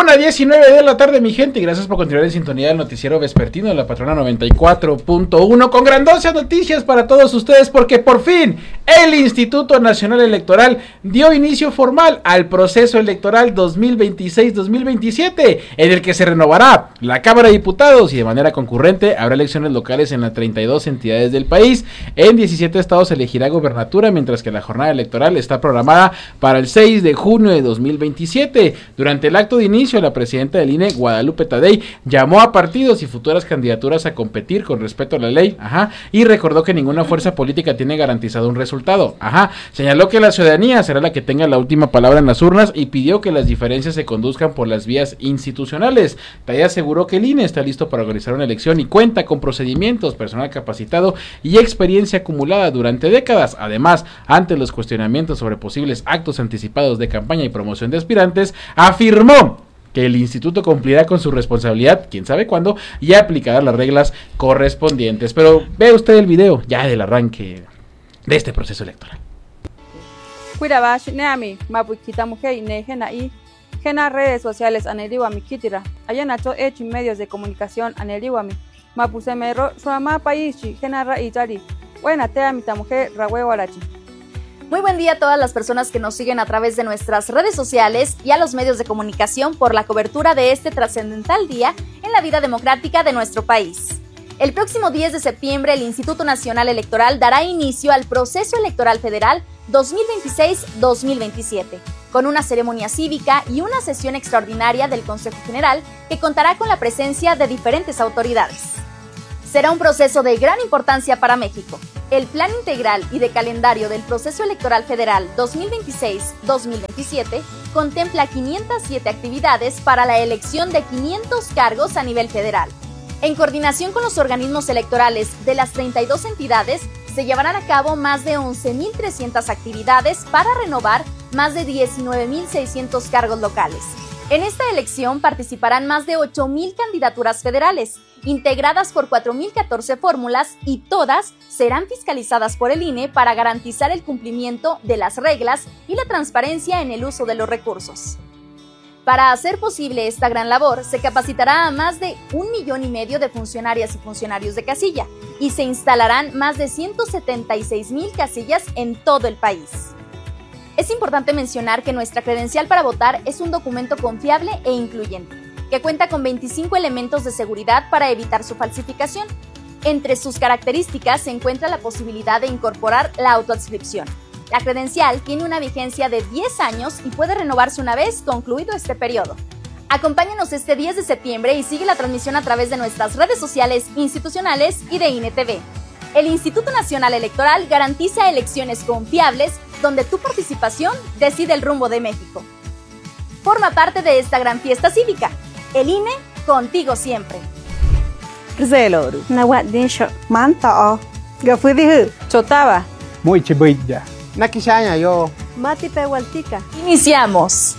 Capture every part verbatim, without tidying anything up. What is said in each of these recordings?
una diecinueve de la tarde, mi gente, y gracias por continuar en sintonía del noticiero vespertino de la Patrona noventa y cuatro punto uno, con grandiosas noticias para todos ustedes, porque por fin el Instituto Nacional Electoral dio inicio formal al proceso electoral dos mil veintiséis dos mil veintisiete, en el que se renovará la Cámara de Diputados y de manera concurrente habrá elecciones locales en las treinta y dos entidades del país. En diecisiete estados se elegirá gobernatura, mientras que la jornada electoral está programada para el seis de junio de dos mil veintisiete. Durante el acto de inicio, la presidenta del I N E, Guadalupe Tadei, llamó a partidos y futuras candidaturas a competir con respeto a la ley, ajá, y recordó que ninguna fuerza política tiene garantizado un resultado, ajá. Señaló que la ciudadanía será la que tenga la última palabra en las urnas y pidió que las diferencias se conduzcan por las vías institucionales. Tadei aseguró que el I N E está listo para organizar una elección y cuenta con procedimientos, personal capacitado y experiencia acumulada durante décadas. Además, ante los cuestionamientos sobre posibles actos anticipados de campaña y promoción de aspirantes, afirmó que el instituto cumplirá con su responsabilidad, quién sabe cuándo, y aplicará las reglas correspondientes. Pero ve usted el video ya del arranque de este proceso electoral. Redes sociales aneliwami kitira, ayanacho hecho medios de comunicación aneliwami, mapusemero suama paíshi, genara itari, buena tea mitamujer rahuewarachi. Muy buen día a todas las personas que nos siguen a través de nuestras redes sociales y a los medios de comunicación por la cobertura de este trascendental día en la vida democrática de nuestro país. El próximo diez de septiembre, el Instituto Nacional Electoral dará inicio al proceso electoral federal dos mil veintiséis dos mil veintisiete, con una ceremonia cívica y una sesión extraordinaria del Consejo General que contará con la presencia de diferentes autoridades. Será un proceso de gran importancia para México. El Plan Integral y de Calendario del Proceso Electoral Federal dos mil veintiséis dos mil veintisiete contempla quinientas siete actividades para la elección de quinientos cargos a nivel federal. En coordinación con los organismos electorales de las treinta y dos entidades, se llevarán a cabo más de once mil trescientas actividades para renovar más de diecinueve mil seiscientos cargos locales. En esta elección participarán más de ocho mil candidaturas federales, integradas por cuatro mil catorce fórmulas, y todas serán fiscalizadas por el I N E para garantizar el cumplimiento de las reglas y la transparencia en el uso de los recursos. Para hacer posible esta gran labor, se capacitará a más de un millón y medio de funcionarias y funcionarios de casilla y se instalarán más de ciento setenta y seis mil casillas en todo el país. Es importante mencionar que nuestra credencial para votar es un documento confiable e incluyente, que cuenta con veinticinco elementos de seguridad para evitar su falsificación. Entre sus características se encuentra la posibilidad de incorporar la autoadscripción. La credencial tiene una vigencia de diez años y puede renovarse una vez concluido este periodo. Acompáñanos este diez de septiembre y sigue la transmisión a través de nuestras redes sociales, institucionales y de I N E T V. El Instituto Nacional Electoral garantiza elecciones confiables donde tu participación decide el rumbo de México. Forma parte de esta gran fiesta cívica. El I N E, contigo siempre. Rzeloru. Nawadisho. Mantao. Gafudihu. Chotaba. Muy chibilla. Nakishanya yo. Mati Pehualtica. Iniciamos.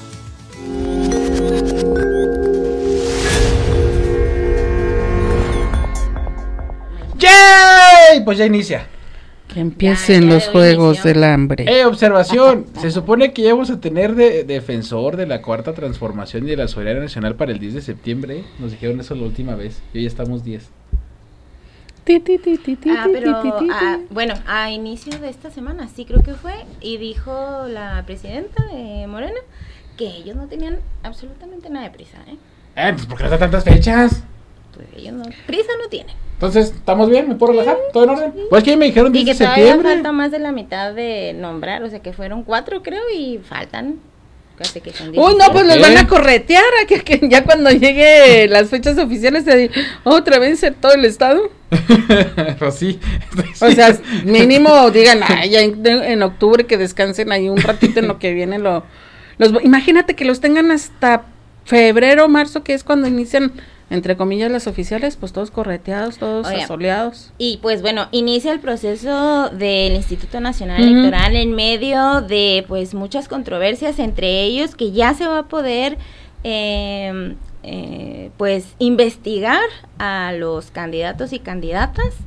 ¡Yay! Pues ya inicia. Que empiecen los juegos del hambre. Eh, observación, se supone que ya vamos a tener de, defensor de la cuarta transformación y de la soberanía nacional para el diez de septiembre, ¿eh? Nos dijeron eso la última vez, y hoy ya estamos diez. Ah, pero ah, bueno, a inicio de esta semana, sí creo que fue, y dijo la presidenta de Morena que ellos no tenían absolutamente nada de prisa, ¿eh? Eh, pues ¿por qué no da tantas fechas? Pues ellos no, prisa no tienen. Entonces, ¿estamos bien? ¿Me puedo relajar? ¿Todo en orden? Pues que me dijeron diez de septiembre. Y que todavía falta más de la mitad de nombrar, o sea que fueron cuatro creo y faltan. Casi que son Uy, no, pues los van a corretear a que, que ya cuando llegue las fechas oficiales se diga, otra vez en todo el estado. Pues sí. O sea, mínimo digan, ay, ya en, en octubre que descansen ahí un ratito en lo que viene lo, los, imagínate que los tengan hasta febrero, marzo, que es cuando inician, entre comillas, las oficiales, pues todos correteados, todos Oye, asoleados. Y pues bueno, inicia el proceso del Instituto Nacional uh-huh. Electoral en medio de pues muchas controversias, entre ellos que ya se va a poder eh, eh, pues investigar a los candidatos y candidatas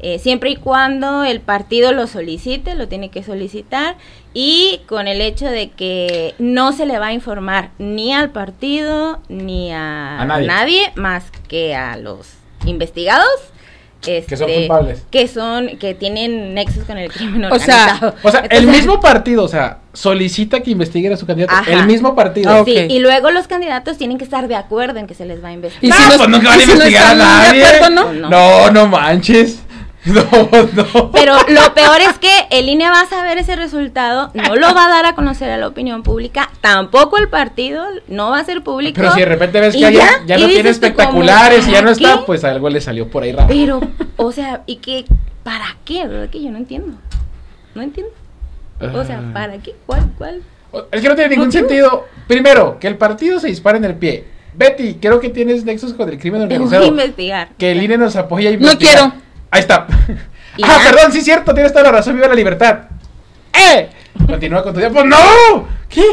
eh, siempre y cuando el partido lo solicite, lo tiene que solicitar, y con el hecho de que no se le va a informar ni al partido ni a, A nadie. nadie más que a los investigados. Este, Que son culpables. Que son, que tienen nexos con el crimen O sea, organizado. O sea, el Entonces, mismo partido, o sea, solicita que investiguen a su candidato. Ajá. El mismo partido. Ah, sí, ok. y luego los candidatos tienen que estar de acuerdo en que se les va a investigar. Y No, si no- pues nunca van a y si no investigar a están de nadie. acuerdo, ¿no? No. No, no manches. No, no. Pero lo peor es que el I N E va a saber ese resultado, no lo va a dar a conocer a la opinión pública, tampoco el partido, no va a ser público. Pero si de repente ves y que alguien ya, y no tiene dices tú como, espectaculares y ya no ¿para está, qué? pues algo le salió por ahí raro. Pero, o sea, ¿y qué? ¿Para qué? ¿Verdad que yo no entiendo? No entiendo. O sea, Ah. ¿para qué? ¿Cuál? ¿Cuál? Es que no tiene ningún ¿Por qué? sentido. Primero, que el partido se dispare en el pie. Betty, creo que tienes nexos con el crimen Tengo que organizado. investigar. Que el I N E nos apoya a No investigar. quiero. Ahí está. ¿Y Ah, ya? perdón, sí es cierto, tienes toda la razón, viva la libertad. ¡Eh! Continúa con tu día. ¡Pues no! ¿Qué?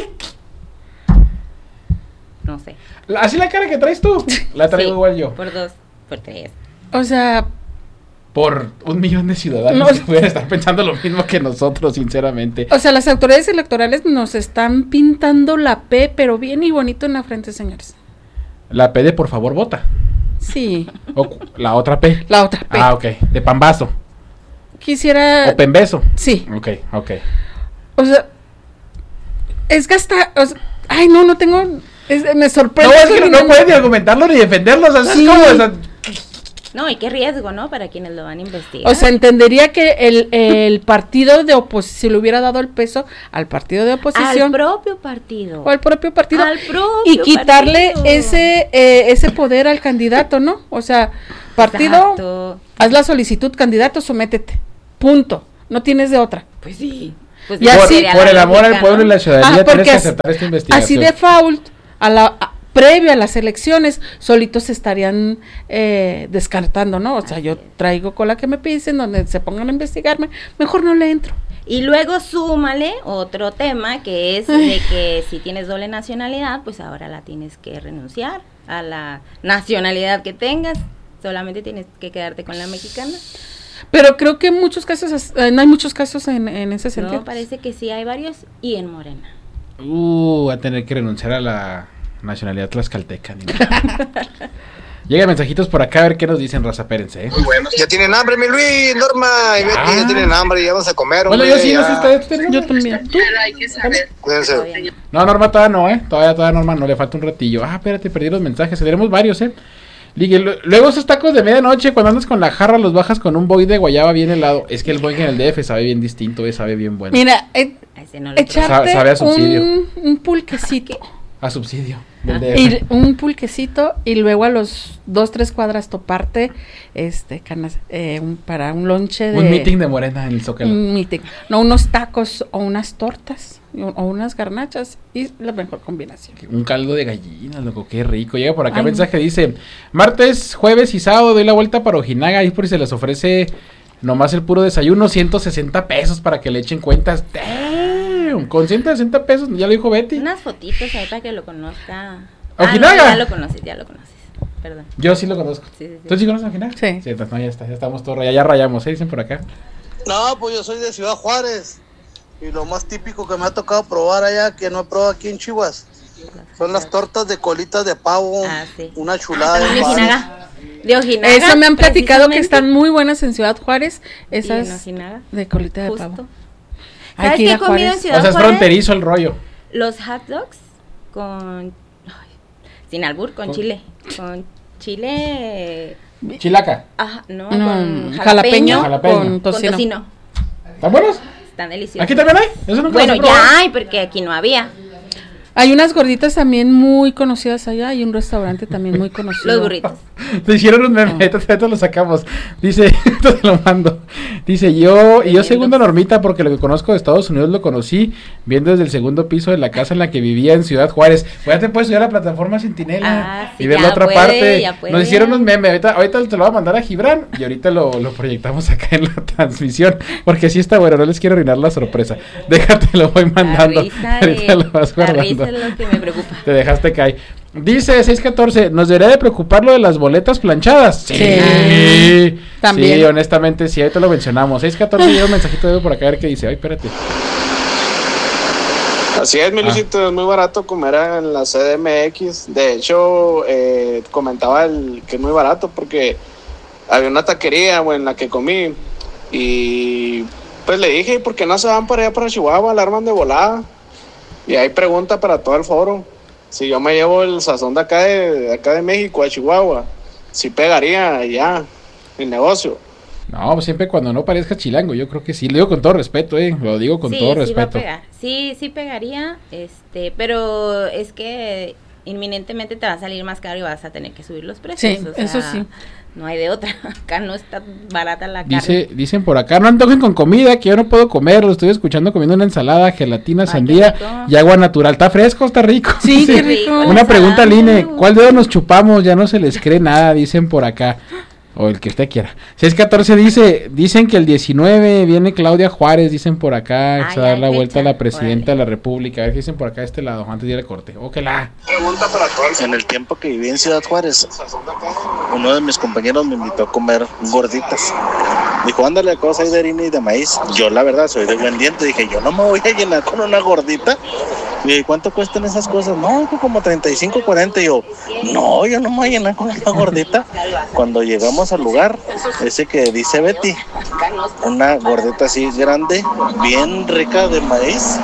No sé. La- Así la cara que traes tú. La traigo Sí, igual yo. Por dos, por tres. O sea, Por un millón de ciudadanos No. que pueden estar pensando lo mismo que nosotros, sinceramente. o sea, las autoridades electorales nos están pintando la P, pero bien y bonito en la frente, señores. La P de por favor vota. Sí, O cu- la otra P. la otra P. Ah, ok. De pambazo. Quisiera... O pembeso. Sí, Ok, ok. o sea, es gastar... O sea, ay, no, no tengo... es- me sorprende. No, es que eso, no, no puedes ni argumentarlo ni defenderlo. O sea, Sí. es como. O sea, No, y qué riesgo, ¿no? Para quienes lo van a investigar. O sea, entendería que el, el partido de oposición, si le hubiera dado el peso al partido de al oposición propio partido. o al propio partido Al propio y quitarle partido. ese eh, ese poder al candidato, ¿no? O sea, partido, Exacto. haz la solicitud, candidato, sométete. Punto. No tienes de otra. Pues sí. Pues Y por, así- sería por la el amor al lógica, pueblo ¿no? y la ciudadanía Ah, tienes porque que así- aceptar esta investigación. Así de default, a la a- previo a las elecciones, solitos se estarían eh, descartando, ¿no? O sea, yo traigo cola que me pisen, donde se pongan a investigarme, mejor no le entro. Y luego súmale otro tema que es de que si tienes doble nacionalidad, pues ahora la tienes que renunciar a la nacionalidad que tengas. Solamente tienes que quedarte con la mexicana. Pero creo que en muchos casos, es- eh, no hay muchos casos en, en ese sentido. No, parece que sí hay varios y en Morena. Uh, a tener que renunciar a la nacionalidad tlaxcalteca. ni nada. Llegan mensajitos por acá a ver qué nos dicen, raza, espérense, ¿eh? Muy bueno. Ya tienen hambre, mi Luis, Norma y Betty, Ah. ya tienen hambre, ya vamos a comer, Bueno, hombre, yo sí, no ya. sé ustedes. ¿tú tienen Yo hambre? también. ¿Tú? Cuídense. Todavía no. No, Norma, todavía no, ¿eh? Todavía, todavía, Norma, no le falta un ratillo. Ah, espérate, perdí los mensajes. Tenemos varios, ¿eh? Ligue, lu- Luego esos tacos de medianoche, cuando andas con la jarra, los bajas con un boy de guayaba bien helado. Es que el boy en el D F sabe bien distinto, eh, sabe bien bueno. Mira, eh, A ese no le echarte Sabe a subsidio. un, un pulquecito. A subsidio del Ah. D F. Y un pulquecito y luego a los dos, tres cuadras toparte este canas, eh, un- para un lonche de... Un meeting de Morena en el Zócalo. un meeting. No, unos tacos o unas tortas o, o unas garnachas y la mejor combinación. Un caldo de gallina, loco, qué rico. Llega por acá Ay, mensaje, dice, martes, jueves y sábado doy la vuelta para Ojinaga, ahí por si se les ofrece nomás el puro desayuno, ciento sesenta pesos para que le echen cuentas. Damn, con ciento sesenta pesos, ya lo dijo Betty. Unas fotitos ahí para que lo conozca. Ojinaga. Ah, no, ya lo conoces, ya lo conoces. Perdón. Yo sí lo conozco. Sí, sí, sí. ¿Tú sí conoces a Ojinaga? Sí. entonces, no, ya está, ya estamos todos, ya, ya rayamos, ¿eh? Dicen por acá. No, pues yo soy de Ciudad Juárez. Y lo más típico que me ha tocado probar allá, que no he probado aquí en Chihuahua, son las tortas de colitas de pavo. Ah, sí. Una chulada. También de de Ojinaga. De Ojinaga. Eso me han platicado que precisamente. están muy buenas en Ciudad Juárez, Y en esas Ojinaga. de colita de Justo. pavo. Hay ¿Sabes que ir qué a he comido en Juárez. Ciudad O sea, es Juárez? fronterizo el rollo. Los hot dogs con... ay, sin albur, con Con- chile. Con chile... Chilaca. Ajá, no, No, con jalapeño, jalapeño. Jalapeño. con Con tocino. tocino. ¿Están buenos? Están deliciosos. ¿Aquí también hay? Eso nunca Bueno, los he probado. ya hay, porque aquí no había. Hay unas gorditas también muy conocidas allá y un restaurante también muy conocido. Los burritos. Te hicieron un meme, esto, esto lo sacamos. Dice, esto te lo mando. Dice, yo, y yo segunda Normita, porque lo que conozco de Estados Unidos lo conocí viendo desde el segundo piso de la casa en la que vivía en Ciudad Juárez. Pues ya te puedes subir a la plataforma Centinela Ah, sí, y ver ya la otra puede, parte. ya puede. Nos hicieron un meme, ahorita, ahorita te lo voy a mandar a Gibran y ahorita lo, lo proyectamos acá en la transmisión, porque sí está bueno, no les quiero arruinar la sorpresa. Déjate, lo voy mandando. La risa, Ahorita de- lo vas la guardando. risa es lo que me preocupa. Te dejaste caer. Dice seis catorce, ¿nos debería de preocupar lo de las boletas planchadas? Sí, sí. También. Sí, honestamente, sí, ahorita lo mencionamos. seis catorce, llega un mensajito de por acá a ver qué dice. Ay, espérate. Así es, mi Luisito, ah. es muy barato comer en la C D M X. De hecho, eh, comentaba el que es muy barato porque había una taquería, bueno, en la que comí. Y pues le dije, ¿por qué no se van para allá, para Chihuahua? La arman de volada. Y hay pregunta para todo el foro. Si yo me llevo el sazón de acá de, de acá de México a Chihuahua, si pegaría ya el negocio. No, pues siempre cuando no parezca chilango, yo creo que sí, lo digo con todo respeto, eh, lo digo con sí, todo sí respeto. Va a pegar. Sí, sí pegaría, este, pero es que inminentemente te va a salir más caro y vas a tener que subir los precios. Sí, o sea, eso sí. No hay de otra, acá no está barata la Dice, carne. Dicen por acá, no antojen con comida, que yo no puedo comer, lo estoy escuchando comiendo una ensalada, gelatina, Ay, sandía y agua natural. Está fresco, está rico. Sí, qué rico. Una pregunta, Line, ¿cuál dedo nos chupamos? Ya no se les cree nada, dicen por acá. O el que usted quiera. seis catorce dice, dicen que el diecinueve viene Claudia Juárez, dicen por acá, Ay, se va a dar la fecha. vuelta a la presidenta Órale. de la República. A ver qué dicen por acá de este lado, antes de ir al corte. O que la. En el tiempo que viví en Ciudad Juárez, uno de mis compañeros me invitó a comer gorditas. Dijo, ándale, cosa hay de harina y de maíz. Yo, la verdad, soy de buen diente. Dije, yo no me voy a llenar con una gordita. Y dije, ¿cuánto cuestan esas cosas? No, como treinta y cinco, cuarenta. Y yo, no, yo no me voy a llenar con una gordita. Cuando llegamos al lugar, ese que dice Betty, una gordita así grande, bien rica de maíz,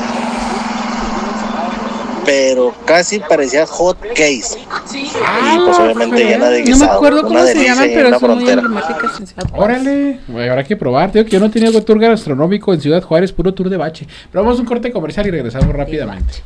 pero casi parecía hot case. Ah, y pues obviamente okay. llena de guisado. No me acuerdo cómo se llaman, pero son muy emblemáticas. Órale, bueno, habrá que probar. Digo que yo no he tenido tour gastronómico en Ciudad Juárez, puro tour de bache. Pero vamos a un corte comercial y regresamos rápidamente.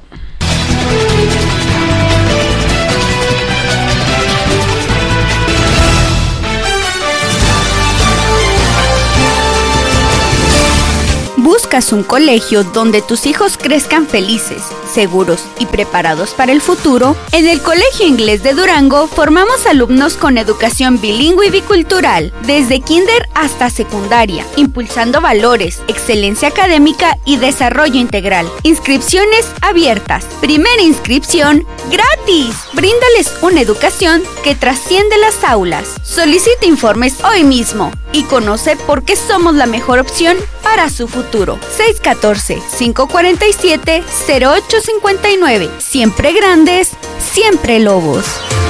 ¿Buscas un colegio donde tus hijos crezcan felices, seguros y preparados para el futuro? En el Colegio Inglés de Durango formamos alumnos con educación bilingüe y bicultural, desde kinder hasta secundaria, impulsando valores, excelencia académica y desarrollo integral. Inscripciones abiertas. Primera inscripción gratis. Bríndales una educación que trasciende las aulas. Solicita informes hoy mismo y conoce por qué somos la mejor opción para su futuro. seis catorce, cinco cuarenta y siete, cero ocho cincuenta y nueve. Siempre grandes, siempre lobos.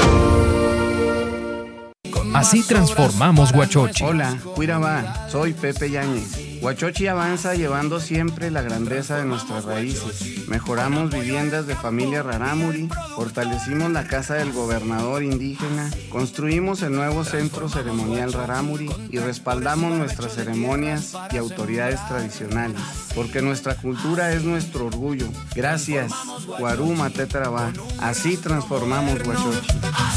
Así transformamos Huachochi. Hola, Cuirabá, soy Pepe Yáñez. Huachochi avanza llevando siempre la grandeza de nuestras raíces. Mejoramos viviendas de familia Rarámuri, fortalecimos la casa del gobernador indígena, construimos el nuevo centro ceremonial Rarámuri y respaldamos nuestras ceremonias y autoridades tradicionales, porque nuestra cultura es nuestro orgullo. Gracias, Guaruma Tetrabá. Así transformamos Huachochi.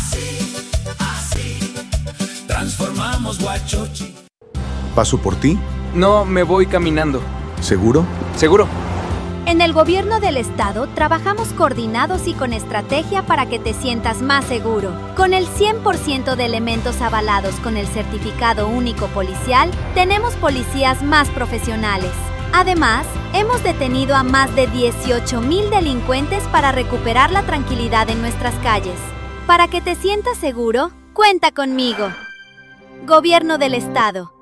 Transformamos Huachochi. ¿Paso por ti? No, me voy caminando. ¿Seguro? Seguro. En el gobierno del estado trabajamos coordinados y con estrategia para que te sientas más seguro. Con el cien por ciento de elementos avalados con el certificado único policial, tenemos policías más profesionales. Además, hemos detenido a más de dieciocho mil delincuentes para recuperar la tranquilidad en nuestras calles. Para que te sientas seguro, cuenta conmigo. Gobierno del Estado.